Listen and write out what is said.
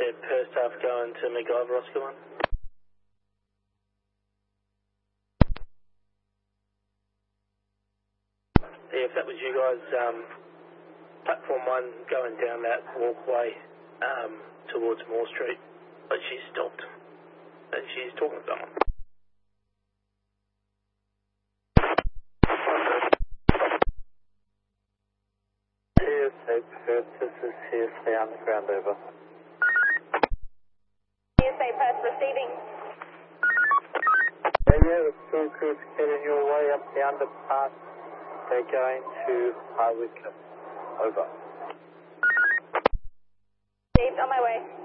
said Perth staff going to MacGyver Oscar 1. Yeah, if that was you guys, platform 1 going down that walkway towards Moore Street, but she stopped and she's talking to someone. TSA Perth, this is TSA Underground, over. TSA Perth receiving. Yeah, the school crew's heading your way up the underpass. They're going to High Wycombe. Over. Received, on my way.